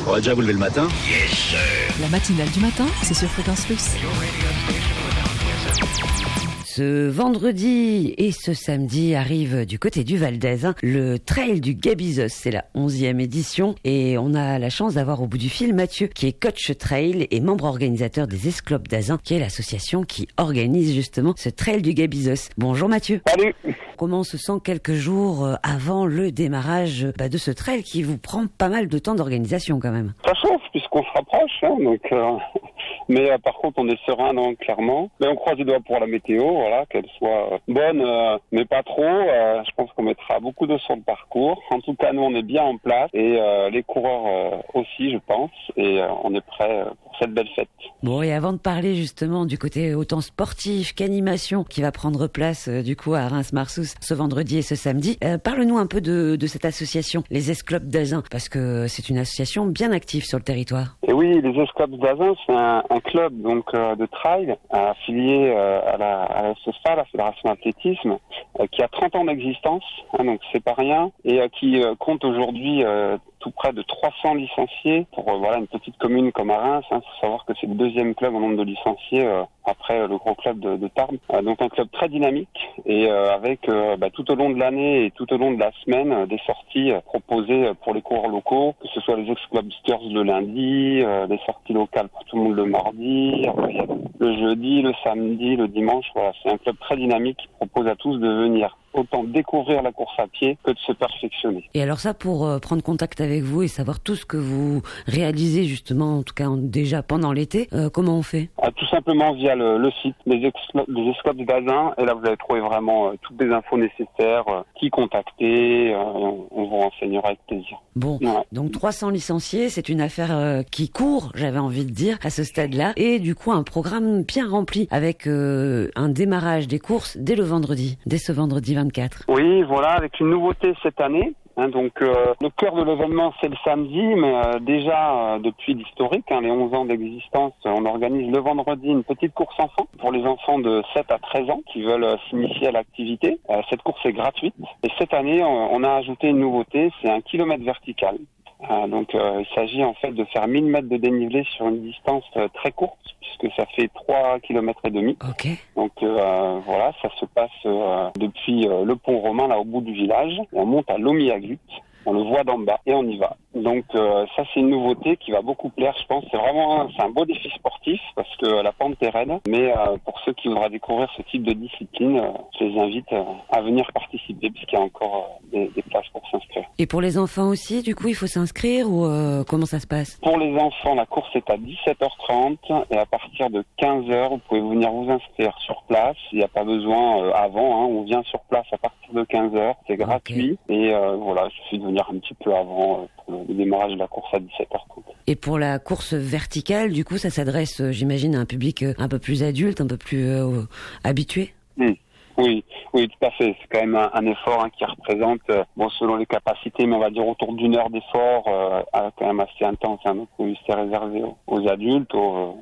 On va déjà vous lever le matin. La matinale du matin, c'est sur Fréquence Plus. Ce vendredi et ce samedi arrive du côté du Val d'Aise le Trail du Gabizos. C'est la 11e édition et on a la chance d'avoir au bout du fil Mathieu qui est coach trail et membre organisateur des Esclopes d'Azun, qui est l'association qui organise justement ce Trail du Gabizos. Bonjour Mathieu. Salut. Comment on se sent quelques jours avant le démarrage de ce trail qui vous prend pas mal de temps d'organisation quand même? Ça chauffe puisqu'on se rapproche, mais par contre on est serein, clairement. Mais on croise les doigts pour la météo, voilà, qu'elle soit bonne, mais pas trop. Je pense qu'on mettra beaucoup d'eau sur le parcours. En tout cas, nous on est bien en place et les coureurs aussi, je pense, et on est prêts pour cette belle fête. Bon, et avant de parler justement du côté autant sportif qu'animation qui va prendre place du coup à Reims-Marsous ce vendredi et ce samedi, parle-nous un peu de cette association, les Esclopes d'Azun, parce que c'est une association bien active sur le territoire. Et oui, les Esclopes d'Azun, c'est un club donc de trail affilié à la FSA, la Fédération d'athlétisme, qui a 30 ans d'existence, donc c'est pas rien, et qui compte aujourd'hui tout près de 300 licenciés pour une petite commune comme à Reims. Il faut savoir que c'est le deuxième club en nombre de licenciés après le gros club de Tarbes. Donc un club très dynamique et avec tout au long de l'année et tout au long de la semaine des sorties proposées pour les coureurs locaux, que ce soit les Ex-Clubsters le lundi, les sorties locales pour tout le monde le mardi, le jeudi, le samedi, le dimanche. Voilà, c'est un club très dynamique qui propose à tous de venir autant découvrir la course à pied que de se perfectionner. Et alors ça, pour prendre contact avec vous et savoir tout ce que vous réalisez justement, en tout cas déjà pendant l'été, comment on fait? Tout simplement via le site des Esclopes d'Azun, et là vous allez trouver vraiment toutes les infos nécessaires, qui contacter, on vous renseignera avec plaisir. Bon, ouais. Donc 300 licenciés, c'est une affaire qui court, j'avais envie de dire, à ce stade-là, et du coup un programme bien rempli avec un démarrage des courses dès ce vendredi 24. Oui, voilà, avec une nouveauté cette année. Le cœur de l'événement, c'est le samedi, mais déjà depuis l'historique, les 11 ans d'existence, on organise le vendredi une petite course enfant pour les enfants de 7 à 13 ans qui veulent s'initier à l'activité. Cette course est gratuite et cette année, on a ajouté une nouveauté, c'est 1 kilomètre vertical. Il s'agit en fait de faire 1000 mètres de dénivelé sur une distance très courte, puisque ça fait 3,5 km. Okay. Donc ça se passe depuis le pont romain, là au bout du village. On monte à Lomiagut, on le voit d'en bas et on y va. Donc ça c'est une nouveauté qui va beaucoup plaire, je pense. C'est un beau défi sportif parce que la pente est raide, mais pour ceux qui voudraient découvrir ce type de discipline, je les invite à venir participer puisqu'il y a encore des places pour s'inscrire. Et pour les enfants aussi, du coup, il faut s'inscrire ou comment ça se passe? Pour les enfants, la course est à 17h30 et à partir de 15h, vous pouvez venir vous inscrire sur place. Il n'y a pas besoin avant, on vient sur place à partir de 15h, c'est gratuit. Okay. Et il suffit de venir un petit peu avant pour le démarrage de la course à 17h30. Et pour la course verticale, du coup, ça s'adresse, j'imagine, à un public un peu plus adulte, un peu plus habitué? Oui, tout à fait. C'est quand même un effort qui représente, selon les capacités, mais on va dire autour d'1 heure d'effort, quand même assez intense. Donc c'est réservé aux adultes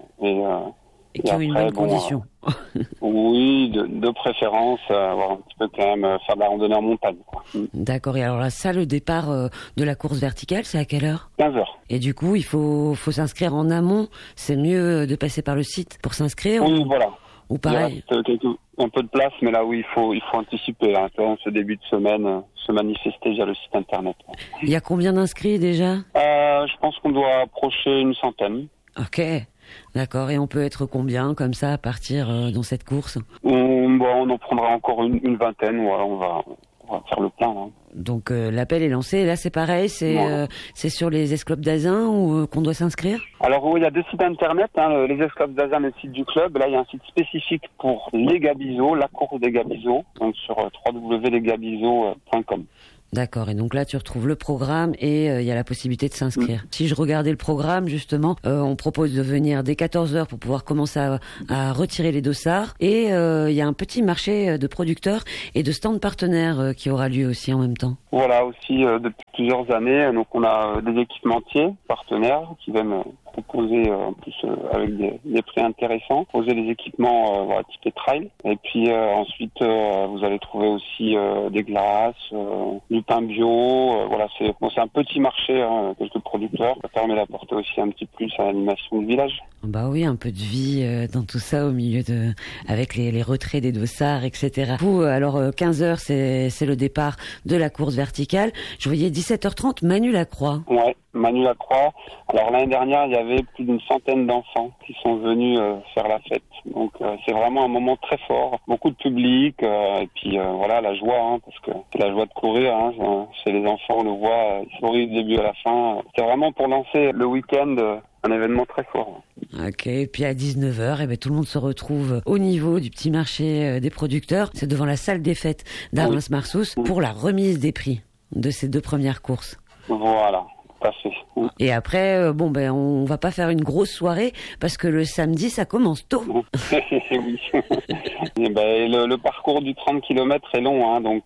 et qui ont une bonne condition. Oui, de préférence, un petit peu quand même faire de la randonnée en montagne. D'accord. Et alors là, ça, le départ de la course verticale, c'est à quelle heure? 15h. Et du coup, il faut s'inscrire en amont. C'est mieux de passer par le site pour s'inscrire? Oui, voilà. Ou pareil? Il reste un peu de place, mais là, oui, il faut anticiper. Ce début de semaine, se manifester via le site internet. Il y a combien d'inscrits déjà? Je pense qu'on doit approcher une centaine. Ok. D'accord, et on peut être combien comme ça à partir dans cette course? On en prendra encore une vingtaine, on va faire le plein. Là. Donc l'appel est lancé, et là c'est pareil, c'est sur les Esclopes d'Azun où qu'on doit s'inscrire? Alors oui, il y a 2 sites internet, les Esclopes d'Azun, le site du club. Là il y a un site spécifique pour les Gabizos, la course des Gabizos, donc sur www.lesgabizos.com. D'accord, et donc là tu retrouves le programme et il y a la possibilité de s'inscrire. Si je regardais le programme justement, on propose de venir dès 14h pour pouvoir commencer à retirer les dossards et il y a un petit marché de producteurs et de stands partenaires qui aura lieu aussi en même temps. Voilà, aussi depuis plusieurs années, donc on a des équipementiers partenaires qui viennent proposer en plus avec des prix intéressants, proposer des équipements typés trail. Et puis ensuite vous allez trouver aussi des glaces, du pain bio. C'est un petit marché, quelques producteurs. Ça permet d'apporter aussi un petit plus à l'animation du village. Bah oui, un peu de vie dans tout ça au milieu avec les retraits des dossards, etc. Vous, alors 15h, c'est le départ de la course verticale. Je voyais 17h30, Manu Lacroix. Ouais, Manu Lacroix. Alors l'année dernière, il y avait plus d'une centaine d'enfants qui sont venus faire la fête. Donc c'est vraiment un moment très fort. Beaucoup de public et puis la joie, parce que c'est la joie de courir. Chez les enfants, on le voit, ils sourient du début à la fin. C'est vraiment pour lancer le week-end un événement très fort. Ok, et puis à 19h, tout le monde se retrouve au niveau du petit marché des producteurs. C'est devant la salle des fêtes d'Arles-Marsous pour la remise des prix de ces 2 premières courses. Voilà. Parfait. Et après, on va pas faire une grosse soirée parce que le samedi, ça commence tôt. Oui. Et le parcours du 30 km est long, donc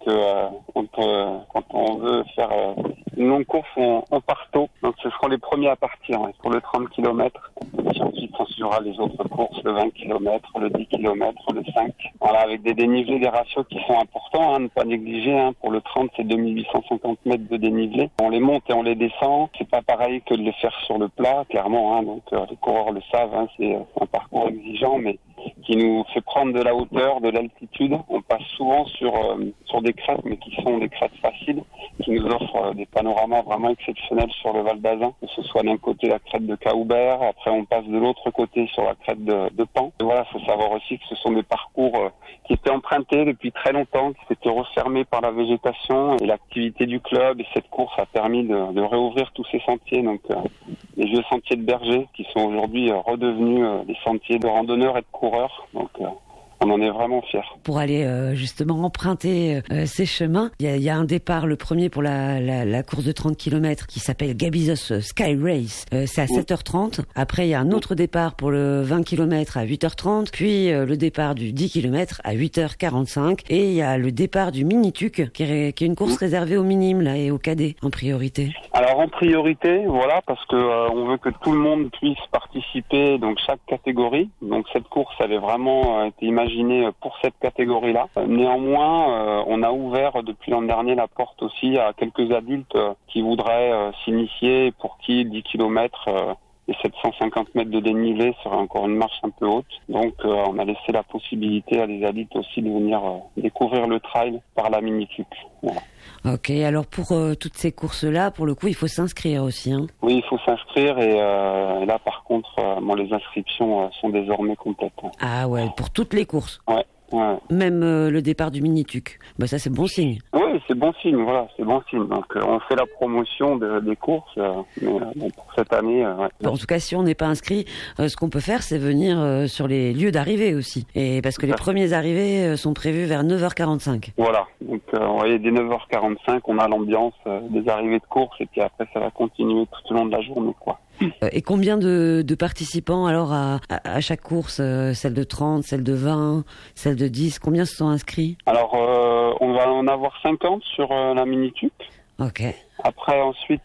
quand on veut faire une longue course, on part tôt. Donc ce seront les premiers à partir pour le 30 km. Puis ensuite, on suivra les autres courses, le 20 km, le 10 km, le 5. Voilà, avec des dénivelés, des ratios qui sont importants, ne pas négliger. Pour le 30, c'est 2850 mètres de dénivelé. On les monte et on les descend. C'est pas pareil que de les faire sur le plat, clairement. Donc les coureurs le savent. C'est un parcours exigeant, mais qui nous fait prendre de la hauteur, de l'altitude. On passe souvent sur des crêtes, mais qui sont des crêtes faciles, qui nous offrent des panoramas vraiment exceptionnels sur le Val d'Azun. Que ce soit d'un côté la crête de Caoubert, après on passe de l'autre côté sur la crête de Pan. Et faut savoir aussi que ce sont des parcours qui étaient empruntés depuis très longtemps, qui s'étaient refermés par la végétation et l'activité du club. Et cette course a permis de réouvrir tous ces sentiers. Donc les vieux sentiers de berger qui sont aujourd'hui redevenus des sentiers de randonneurs et de coureurs. Donc on en est vraiment fiers. Pour aller justement emprunter ces chemins, il y a un départ, le premier pour la course de 30 km qui s'appelle Gabizos Sky Race. C'est à 7h30. Après, il y a un autre départ pour le 20 km à 8h30. Puis le départ du 10 km à 8h45. Et il y a le départ du Mini-Tuc qui est une course réservée aux minimes et aux cadets en priorité. Alors en priorité, parce que on veut que tout le monde puisse participer, donc chaque catégorie. Donc cette course, elle est vraiment été imaginée pour cette catégorie-là. Néanmoins, on a ouvert depuis l'an dernier la porte aussi à quelques adultes qui voudraient s'initier, pour qui 10 km et 750 mètres de dénivelé serait encore une marche un peu haute. Donc on a laissé la possibilité à des adultes aussi de venir découvrir le trail par la Mini-Tuc. Voilà. Ok, alors pour toutes ces courses-là, pour le coup, il faut s'inscrire aussi. Oui, il faut s'inscrire et là par contre, les inscriptions sont désormais complètes. Ah ouais, pour toutes les courses. Ouais. Même le départ du Mini-Tuc. Ça c'est bon signe. Oui, c'est bon signe, c'est bon signe. Donc on fait la promotion des courses, mais pour cette année, En tout cas, si on n'est pas inscrit, ce qu'on peut faire, c'est venir sur les lieux d'arrivée aussi. Et parce que les premiers arrivés sont prévus vers 9h45. Voilà, donc vous voyez, dès 9h45, on a l'ambiance des arrivées de course et puis après ça va continuer tout au long de la journée, quoi. Et combien de participants alors à chaque course, celle de 30, celle de 20, celle de 10, combien se sont inscrits? Alors on va en avoir 50 sur la Mini-Tuc. Ok. Après ensuite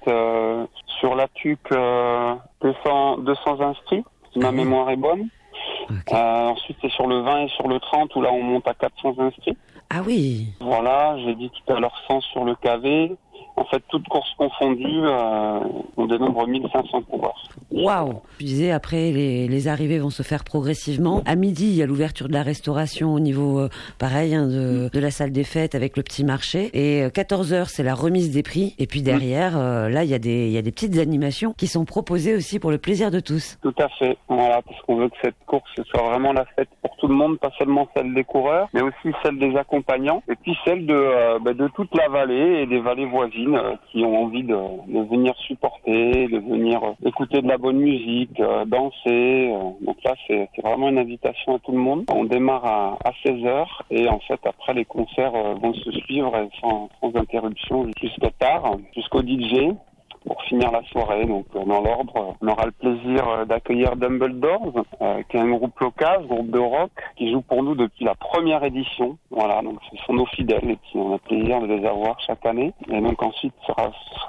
sur la Tuc 200 inscrits, si ma mémoire est bonne. Okay. Ensuite c'est sur le 20 et sur le 30 où là on monte à 400 inscrits. Ah oui. Voilà, j'ai dit tout à l'heure 100 sur le KV. En fait, toutes courses confondues, on dénombre 1500 coureurs. Waouh! Je disais, après, les arrivées vont se faire progressivement. À midi, il y a l'ouverture de la restauration au niveau, pareil, de la salle des fêtes avec le petit marché. Et 14h, c'est la remise des prix. Et puis derrière, là, il y a des petites animations qui sont proposées aussi pour le plaisir de tous. Tout à fait. Voilà, parce qu'on veut que cette course soit vraiment la fête pour tout le monde, pas seulement celle des coureurs, mais aussi celle des accompagnants. Et puis celle de toute la vallée et des vallées voisines qui ont envie de venir supporter, de venir écouter de la bonne musique, danser. Donc là, c'est vraiment une invitation à tout le monde. On démarre à 16h et en fait, après, les concerts vont se suivre sans interruption jusqu'à tard, jusqu'au DJ. Pour finir la soirée, donc dans l'ordre, on aura le plaisir d'accueillir Dumbledores, qui est un groupe local, groupe de rock, qui joue pour nous depuis la première édition. Voilà, donc ce sont nos fidèles et puis on a le plaisir de les avoir chaque année. Et donc ensuite sera